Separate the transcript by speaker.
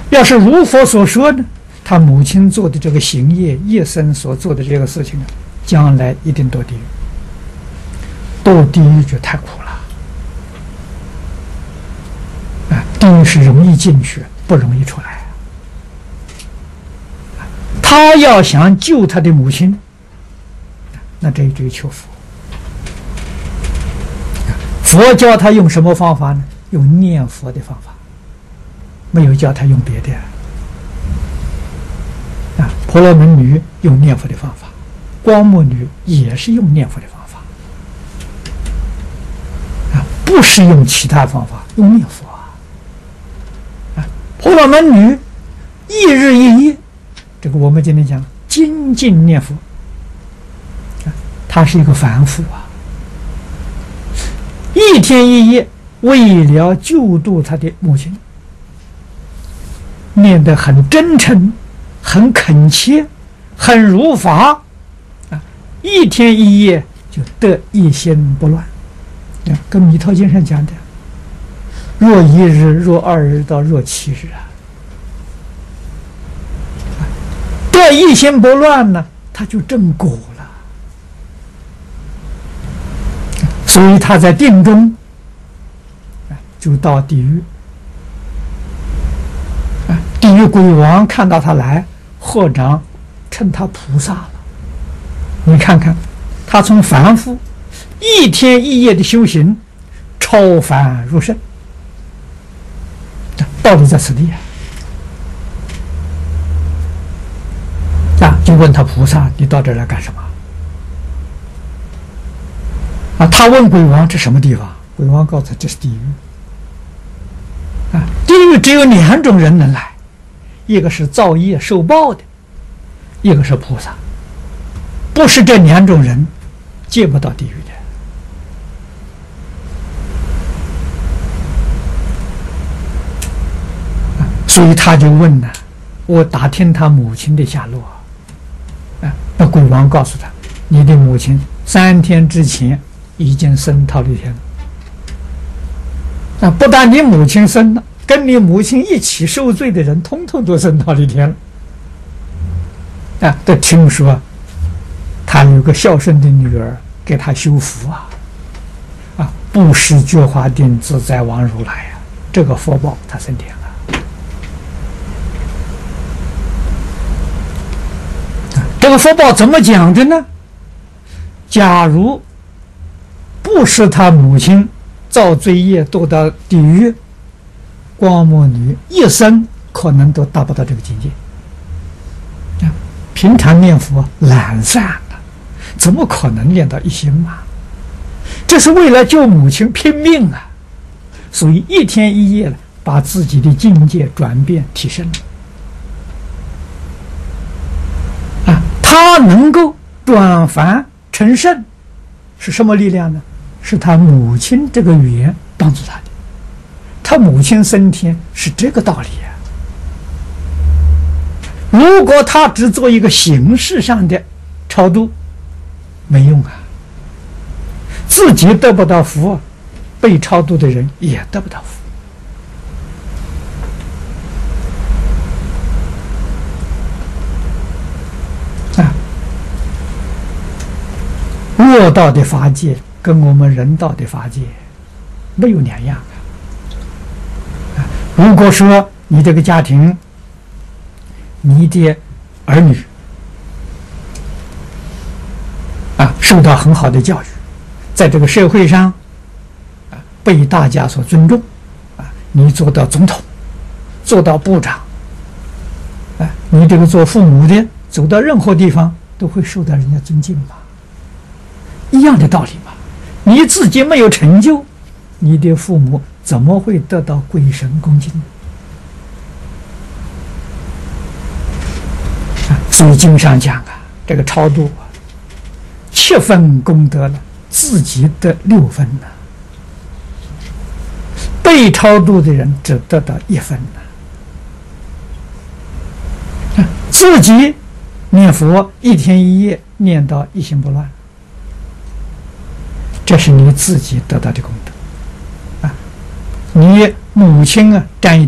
Speaker 1: 要是如佛所说呢，他母亲做的这个行业，一生所做的这个事情啊，将来一定堕地狱。堕地狱就太苦了啊！地狱是容易进去，不容易出来。他要想救他的母亲，那这一追求佛。佛教他用什么方法呢？用念佛的方法，没有教他用别的。啊，婆罗门女用念佛的方法，光目女也是用念佛的方法。啊，不是用其他方法，用念佛啊。啊，婆罗门女一日一夜，这个我们今天讲精进念佛。啊，她是一个凡夫啊。一天一夜为了救度他的母亲，念得很真诚，很恳切，很如法啊！一天一夜就得一心不乱，跟弥陀经上讲的，若一日，若二日，到若七日啊，得一心不乱呢，他就正果了。所以他在定中就到地狱，地狱鬼王看到他来，合掌称他菩萨了。你看看，他从凡夫一天一夜的修行，超凡入圣，道理在此地啊！就问他菩萨：“你到这儿来干什么？”啊，他问鬼王：“这什么地方？”鬼王告诉他：“这是地狱。”啊，地狱只有两种人能来，一个是造业受报的，一个是菩萨。不是这两种人，见不到地狱的。所以他就问了，我打听他母亲的下落。那鬼王告诉他：“你的母亲3天之前已经升忉利天了。不但你母亲升了，跟你母亲一起受罪的人，通通都升忉利天了。”这听说他有个孝顺的女儿给他修福布施觉华定自在王如来这个福报他升天了。这个福报怎么讲的呢？假如不是他母亲造罪业堕到地狱，光目女一生可能都达不到这个境界。平常念佛懒散了，怎么可能念到一心嘛？这是为了救母亲拼命啊！所以一天一夜把自己的境界转变提升了。他能够转凡成圣，是什么力量呢？是他母亲这个语言帮助他的。他母亲升天是这个道理如果他只做一个形式上的超度，没用自己得不到福被超度的人也得不到福。恶道的法界跟我们人道的法界没有两样如果说你这个家庭，你的儿女受到很好的教育，在这个社会上被大家所尊重你做到总统，做到部长你这个做父母的走到任何地方都会受到人家尊敬吧，一样的道理嘛。你自己没有成就，你的父母怎么会得到鬼神恭敬呢？所以经上讲这个超度7分功德了，自己得6分呢，被超度的人只得到1分呢。自己念佛一天一夜念到一心不乱，这是你自己得到的功德你母亲占一